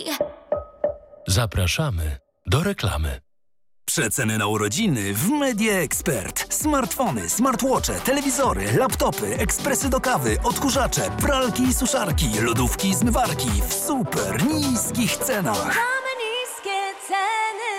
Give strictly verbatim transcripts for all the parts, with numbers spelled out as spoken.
Zapraszamy do reklamy. Przeceny na urodziny w Media Expert. Smartfony, smartwatche, telewizory, laptopy, ekspresy do kawy, odkurzacze, pralki i suszarki, lodówki i zmywarki w super niskich cenach. Mamy niskie ceny.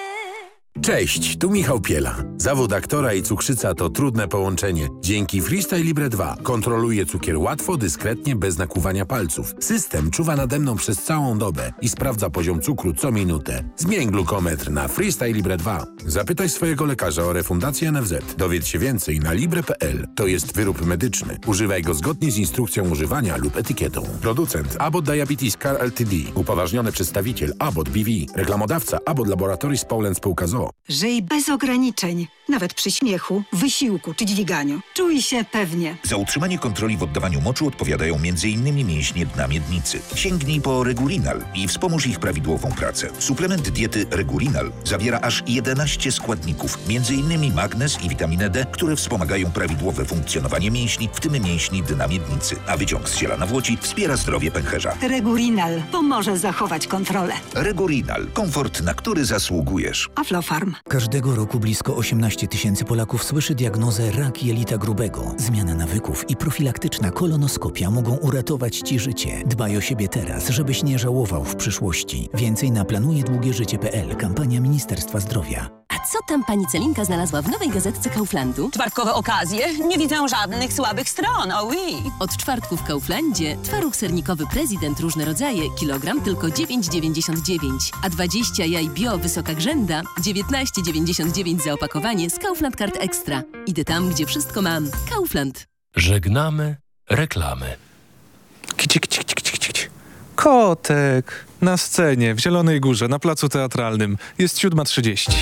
Cześć, tu Michał Piela. Zawód aktora i cukrzyca to trudne połączenie. Dzięki Freestyle Libre dwa kontroluję cukier łatwo, dyskretnie, bez nakłuwania palców. System czuwa nade mną przez całą dobę i sprawdza poziom cukru co minutę. Zmień glukometr na Freestyle Libre dwa. Zapytaj swojego lekarza o refundację N F Z. Dowiedz się więcej na libre kropka p l. To jest wyrób medyczny. Używaj go zgodnie z instrukcją używania lub etykietą. Producent Abbott Diabetes Care Ltd. Upoważniony przedstawiciel Abbott B V. Reklamodawca Abbott Laboratories Poland Spółka z o o. Żyj bez ograniczeń, nawet przy śmiechu, wysiłku czy dźwiganiu. Czuj się pewnie. Za utrzymanie kontroli w oddawaniu moczu odpowiadają między innymi mięśnie dna miednicy. Sięgnij po Regulinal i wspomóż ich prawidłową pracę. Suplement diety Regulinal zawiera aż jedenaście składników, między innymi magnez i witaminę D, które wspomagają prawidłowe funkcjonowanie mięśni, w tym mięśni dna miednicy. A wyciąg z ziela nawłoci wspiera zdrowie pęcherza. Regulinal pomoże zachować kontrolę. Regulinal. Komfort, na który zasługujesz. Aflofarm. Każdego roku blisko osiemnaście tysięcy Polaków słyszy diagnozę rak jelita grubego. Zmiana nawyków i profilaktyczna kolonoskopia mogą uratować Ci życie. Dbaj o siebie teraz, żebyś nie żałował w przyszłości. Więcej na planuje długie życie kropka p l. Kampania Ministerstwa Zdrowia. A co tam pani Celinka znalazła w nowej gazetce Kauflandu? Czwartkowe okazje? Nie widzę żadnych słabych stron, o oui. Od czwartku w Kauflandzie twaróg sernikowy Prezydent różne rodzaje, kilogram tylko dziewięć dziewięćdziesiąt dziewięć, a dwadzieścia jaj bio wysoka grzęda dziewiętnaście dziewięćdziesiąt dziewięć za opakowanie z Kaufland Card Extra. Idę tam, gdzie wszystko mam. Kaufland. Żegnamy reklamy. Kici, kici, kici, kici, kici. Kotek na scenie w Zielonej Górze na placu teatralnym. Jest siódma trzydzieści.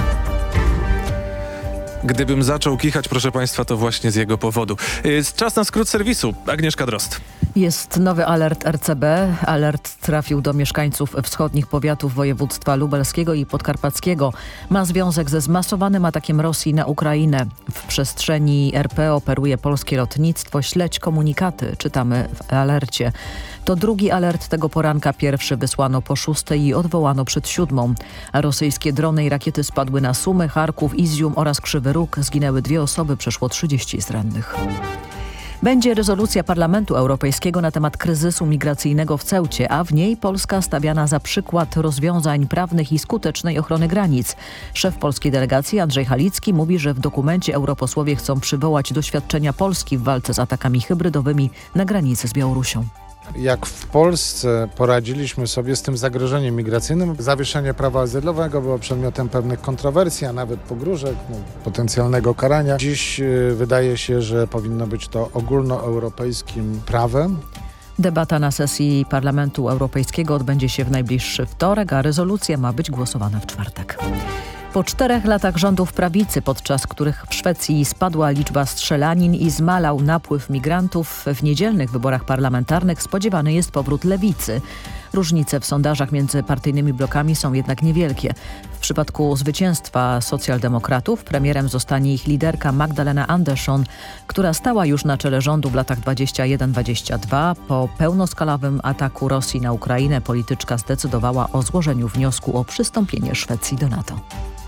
Gdybym zaczął kichać, proszę Państwa, to właśnie z jego powodu. Jest czas na skrót serwisu. Agnieszka Drozd. Jest nowy alert R C B. Alert trafił do mieszkańców wschodnich powiatów województwa lubelskiego i podkarpackiego. Ma związek ze zmasowanym atakiem Rosji na Ukrainę. W przestrzeni R P operuje polskie lotnictwo. Śledź komunikaty, czytamy w alercie. To drugi alert tego poranka. Pierwszy wysłano po szóstej i odwołano przed siódmą. A rosyjskie drony i rakiety spadły na Sumy, Charków, Izjum oraz Krzywy Róg. Zginęły dwie osoby, przeszło trzydzieści jest rannych. Będzie rezolucja Parlamentu Europejskiego na temat kryzysu migracyjnego w Ceucie, a w niej Polska stawiana za przykład rozwiązań prawnych i skutecznej ochrony granic. Szef polskiej delegacji Andrzej Halicki mówi, że w dokumencie europosłowie chcą przywołać doświadczenia Polski w walce z atakami hybrydowymi na granicy z Białorusią. Jak w Polsce poradziliśmy sobie z tym zagrożeniem migracyjnym. Zawieszenie prawa azylowego było przedmiotem pewnych kontrowersji, a nawet pogróżek, no, potencjalnego karania. Dziś yy, wydaje się, że powinno być to ogólnoeuropejskim prawem. Debata na sesji Parlamentu Europejskiego odbędzie się w najbliższy wtorek, a rezolucja ma być głosowana w czwartek. Po czterech latach rządów prawicy, podczas których w Szwecji spadła liczba strzelanin i zmalał napływ migrantów, w niedzielnych wyborach parlamentarnych spodziewany jest powrót lewicy. Różnice w sondażach między partyjnymi blokami są jednak niewielkie. W przypadku zwycięstwa socjaldemokratów premierem zostanie ich liderka Magdalena Andersson, która stała już na czele rządu w latach dwudziestym pierwszym dwudziestym drugim. Po pełnoskalowym ataku Rosji na Ukrainę polityczka zdecydowała o złożeniu wniosku o przystąpienie Szwecji do NATO.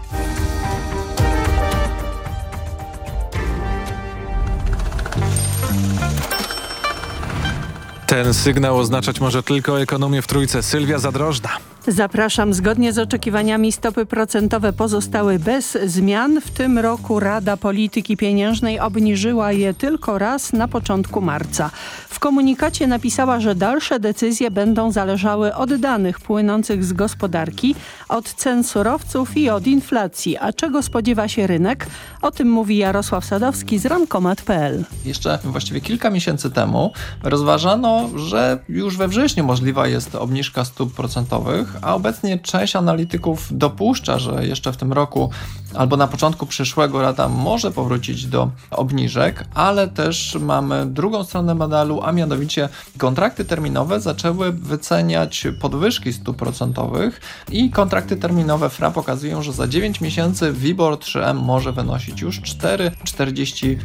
Ten sygnał oznaczać może tylko ekonomię w trójce. Sylwia Zadrożna. Zapraszam. Zgodnie z oczekiwaniami stopy procentowe pozostały bez zmian. W tym roku Rada Polityki Pieniężnej obniżyła je tylko raz na początku marca. W komunikacie napisała, że dalsze decyzje będą zależały od danych płynących z gospodarki, od cen surowców i od inflacji. A czego spodziewa się rynek? O tym mówi Jarosław Sadowski z rankomat kropka p l. Jeszcze właściwie kilka miesięcy temu rozważano, że już we wrześniu możliwa jest obniżka stóp procentowych, a obecnie część analityków dopuszcza, że jeszcze w tym roku albo na początku przyszłego Rada może powrócić do obniżek, ale też mamy drugą stronę medalu, a mianowicie kontrakty terminowe zaczęły wyceniać podwyżki stóp procentowych i kontrakty terminowe F R A pokazują, że za dziewięć miesięcy WIBOR trzy M może wynosić już cztery przecinek czterdzieści